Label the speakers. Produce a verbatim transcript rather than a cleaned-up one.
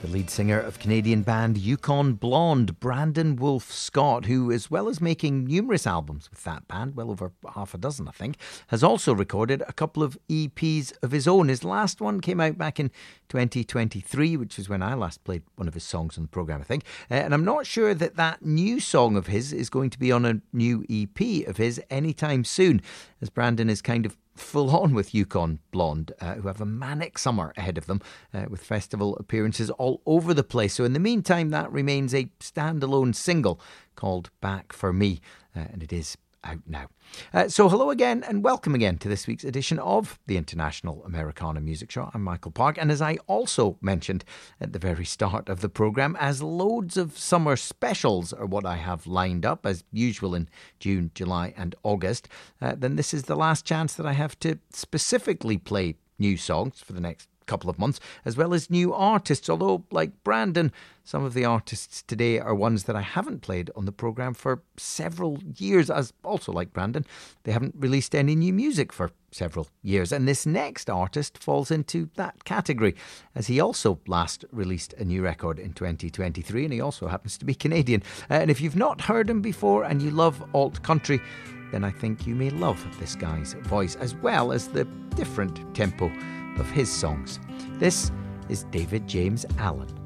Speaker 1: The lead singer of Canadian band Yukon Blonde, Brandon Wolfe Scott, who, as well as making numerous albums with that band, well over half a dozen I think, has also recorded a couple of E Ps of his own. His last one came out back in twenty twenty-three, which was when I last played one of his songs on the programme, I think. Uh, and I'm not sure that that new song of his is going to be on a new E P of his anytime soon, as Brandon is kind of full on with Yukon Blonde, uh, who have a manic summer ahead of them uh, with festival appearances all over the place. So in the meantime, that remains a standalone single called Back For Me, uh, and it is out now. Uh, so hello again and welcome again to this week's edition of the International Americana Music Show. I'm Michael Park, and as I also mentioned at the very start of the programme, as loads of summer specials are what I have lined up as usual in June, July and August, uh, then this is the last chance that I have to specifically play new songs for the next couple of months, as well as new artists, although like Brandon, some of the artists today are ones that I haven't played on the programme for several years, as also like Brandon, they haven't released any new music for several years. And this next artist falls into that category, as he also last released a new record in twenty twenty-three, and he also happens to be Canadian. Uh, and if you've not heard him before and you love alt country, then I think you may love this guy's voice, as well as the different tempo of his songs. This is David James Allen.